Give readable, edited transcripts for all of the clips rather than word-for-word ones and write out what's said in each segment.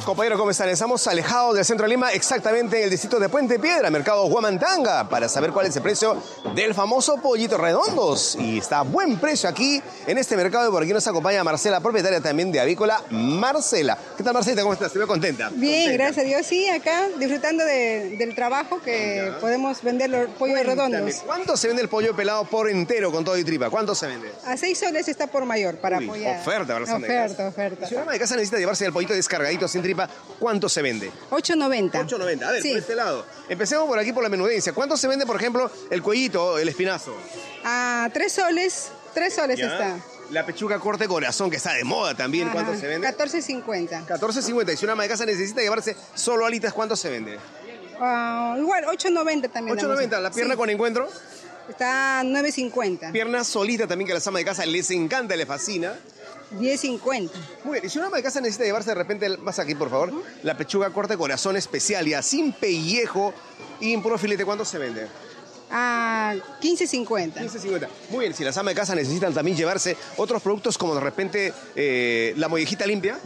Compañeros, ¿cómo están? Estamos alejados del centro de Lima, exactamente en el distrito de Puente Piedra, mercado Huamantanga, para saber cuál es el precio del famoso pollito redondos. Y está a buen precio aquí en este mercado. Y por aquí nos acompaña Marcela, propietaria también de Avícola Marcela. ¿Qué tal, Marcela? ¿Cómo estás? ¿Te veo contenta? Bien, gracias a Dios. Sí, acá disfrutando del trabajo que podemos vender los pollos redondos. ¿Cuánto se vende el pollo pelado por entero con todo y tripa? ¿Cuánto se vende? A 6 soles está por mayor para apoyar. Oferta, ¿verdad? Oferta. Si una ama de casa necesita llevarse el pollito descargadito sin tripa, ¿cuánto se vende? 8.90. 8.90. A ver, sí. Por este lado. Empecemos por aquí por la menudencia. ¿Cuánto se vende, por ejemplo, el cuellito, el espinazo? A 3 soles. 3 soles ¿Ya? está. La pechuga corte corazón, que está de moda también. Ajá. ¿Cuánto se vende? 14.50. 14.50. Y si una ama de casa necesita llevarse solo alitas, ¿cuánto se vende? Igual, 8.90 también. 8.90. ¿La pierna con encuentro? Está 9.50. Pierna solita también, que a las amas de casa les encanta, les fascina. 10.50. Muy bien, y si una ama de casa necesita llevarse de repente, más aquí por favor, la pechuga corte corazón especial, ya sin pellejo y en puro filete, ¿cuánto se vende? A 15.50. 15.50. Muy bien, si las amas de casa necesitan también llevarse otros productos como de repente la mollejita limpia.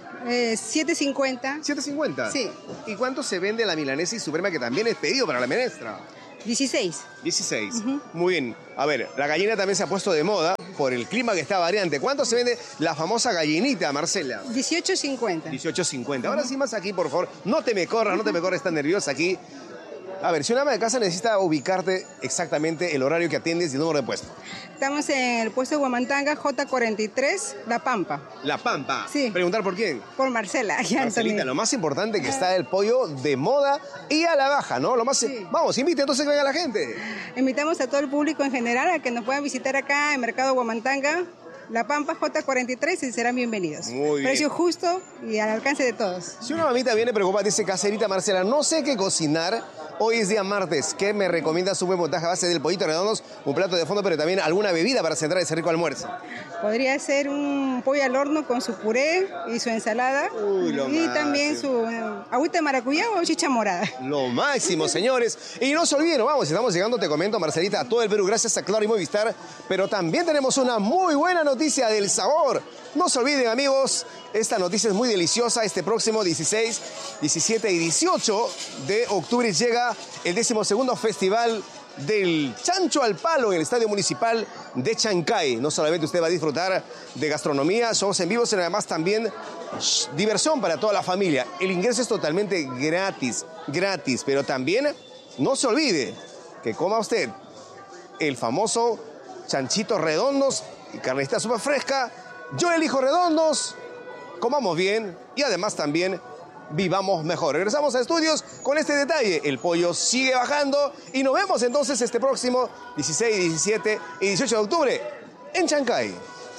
7.50. 7.50. Sí. ¿Y cuánto se vende la milanesa y suprema, que también es pedido para la menestra? 16. 16. Muy bien. A ver, la gallina también se ha puesto de moda por el clima que está variante. ¿Cuánto se vende la famosa gallinita, Marcela? 18.50. 18.50. Ahora sí, más aquí, por favor. No te me corras, tan nerviosa aquí. A ver, si una ama de casa necesita ubicarte exactamente el horario que atiendes y el número de puesto. Estamos en el puesto de Huamantanga, J43, La Pampa. La Pampa. Sí. ¿Preguntar por quién? Por Marcela. Marcelita, lo más importante que está el pollo de moda y a la baja, ¿no? Lo más... Sí. Vamos, invite entonces que venga la gente. Invitamos a todo el público en general a que nos puedan visitar acá en Mercado Huamantanga, La Pampa, J43, y serán bienvenidos. Muy bien. Precio justo y al alcance de todos. Si una mamita viene preocupada, dice, caserita Marcela, no sé qué cocinar. Hoy es día martes. ¿Qué me recomiendas? Un buen montaje a base del pollito redondos, un plato de fondo, pero también alguna bebida para centrar ese rico almuerzo. Podría ser un pollo al horno con su puré y su ensalada. Uy, lo y máximo. También su agüita de maracuyá o chicha morada. Lo máximo, señores. Y no se olviden, vamos, estamos llegando, te comento, Marcelita, a todo el Perú, gracias a Claro y Movistar. Pero también tenemos una muy buena noticia del sabor. No se olviden, amigos, esta noticia es muy deliciosa. Este próximo 16, 17 y 18 de octubre llega el 12º Festival del Chancho al Palo en el Estadio Municipal de Chancay. No solamente usted va a disfrutar de gastronomía, shows en vivo, sino además también diversión para toda la familia. El ingreso es totalmente gratis, pero también no se olvide que coma usted el famoso chanchito redondos y carnecita súper fresca. Yo elijo redondos, comamos bien y además también vivamos mejor. Regresamos a estudios con este detalle. El pollo sigue bajando y nos vemos entonces este próximo 16, 17 y 18 de octubre en Chancay.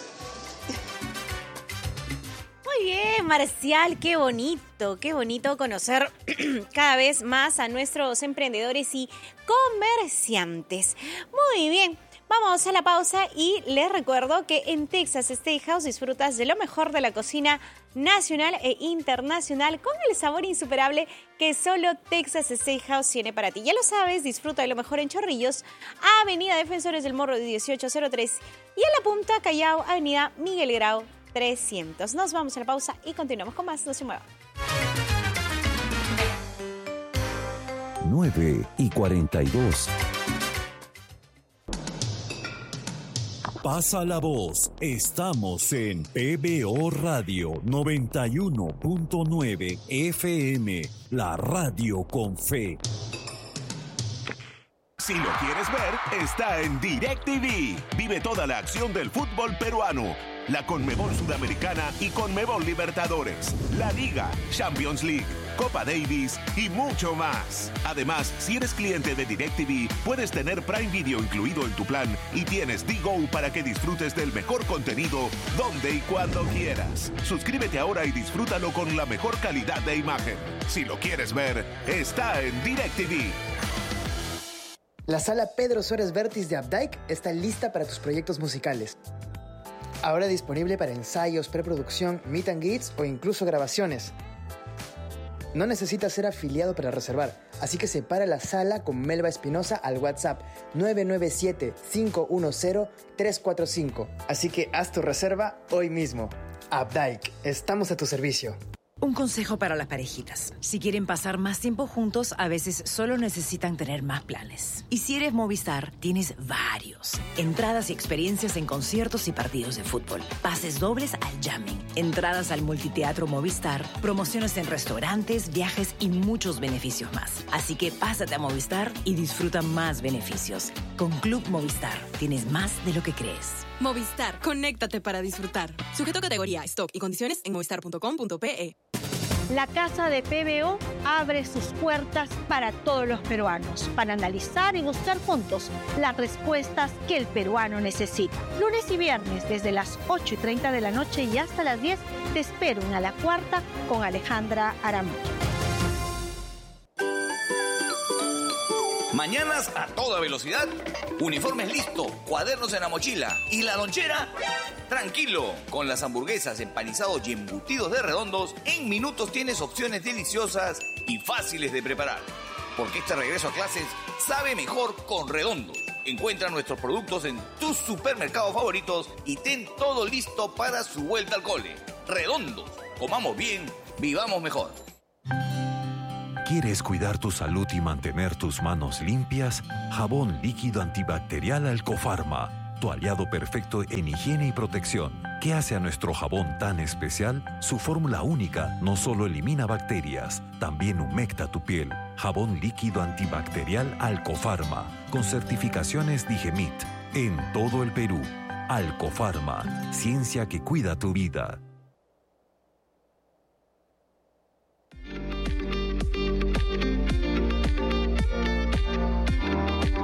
Muy bien, Marcial, qué bonito conocer cada vez más a nuestros emprendedores y comerciantes. Muy bien. Vamos a la pausa y les recuerdo que en Texas Steakhouse disfrutas de lo mejor de la cocina nacional e internacional con el sabor insuperable que solo Texas Steakhouse tiene para ti. Ya lo sabes, disfruta de lo mejor en Chorrillos, Avenida Defensores del Morro 1803 y en La Punta, Callao, Avenida Miguel Grau 300. Nos vamos a la pausa y continuamos con más. No se muevan. 9:42. Pasa la voz. Estamos en PBO Radio 91.9 FM, la radio con fe. Si lo quieres ver, está en DirecTV. Vive toda la acción del fútbol peruano, la Conmebol Sudamericana y Conmebol Libertadores, la Liga, Champions League, Copa Davis y mucho más. Además, si eres cliente de DirecTV, puedes tener Prime Video incluido en tu plan y tienes D-Go para que disfrutes del mejor contenido donde y cuando quieras. Suscríbete ahora y disfrútalo con la mejor calidad de imagen. Si lo quieres ver, está en DirecTV. La sala Pedro Suárez Vértiz de Updike está lista para tus proyectos musicales. Ahora disponible para ensayos, preproducción, meet and greets o incluso grabaciones. No necesitas ser afiliado para reservar, así que separa la sala con Melba Espinosa al WhatsApp 997-510-345. Así que haz tu reserva hoy mismo. Updike, estamos a tu servicio. Un consejo para las parejitas. Si quieren pasar más tiempo juntos, a veces solo necesitan tener más planes. Y si eres Movistar, tienes varios. Entradas y experiencias en conciertos y partidos de fútbol. Pases dobles al jamming. Entradas al multiteatro Movistar. Promociones en restaurantes, viajes y muchos beneficios más. Así que pásate a Movistar y disfruta más beneficios. Con Club Movistar, tienes más de lo que crees. Movistar, conéctate para disfrutar. Sujeto a categoría, stock y condiciones en movistar.com.pe. La Casa de PBO abre sus puertas para todos los peruanos, para analizar y buscar juntos las respuestas que el peruano necesita. Lunes y viernes, desde las 8:30 de la noche y hasta las 10, te espero en A la Cuarta con Alejandra Aramburu. Mañanas a toda velocidad, uniformes listo, cuadernos en la mochila y la lonchera. Tranquilo, con las hamburguesas, empanizados y embutidos de Redondos, en minutos tienes opciones deliciosas y fáciles de preparar. Porque este regreso a clases sabe mejor con Redondos. Encuentra nuestros productos en tus supermercados favoritos y ten todo listo para su vuelta al cole. Redondos, comamos bien, vivamos mejor. ¿Quieres cuidar tu salud y mantener tus manos limpias? Jabón líquido antibacterial Alcofarma, tu aliado perfecto en higiene y protección. ¿Qué hace a nuestro jabón tan especial? Su fórmula única no solo elimina bacterias, también humecta tu piel. Jabón líquido antibacterial Alcofarma, con certificaciones Digemit, en todo el Perú. Alcofarma, ciencia que cuida tu vida.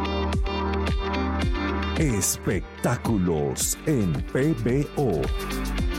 Espectáculos en PBO.